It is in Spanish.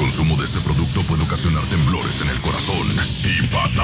consumo de este producto puede ocasionar temblores en el corazón y